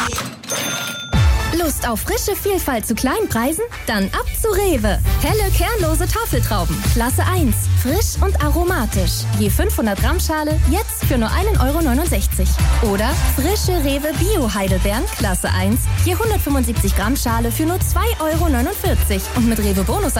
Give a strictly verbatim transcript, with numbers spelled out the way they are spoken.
Lust auf frische Vielfalt zu kleinen Preisen? Dann ab zu Rewe. Helle, kernlose Tafeltrauben. Klasse eins. Frisch und aromatisch. Je fünfhundert Gramm Schale, jetzt für nur ein Euro neunundsechzig. Oder frische Rewe Bio-Heidelbeeren. Klasse eins. Je hundertfünfundsiebzig Gramm Schale für nur zwei Euro neunundvierzig. Und mit Rewe Bonus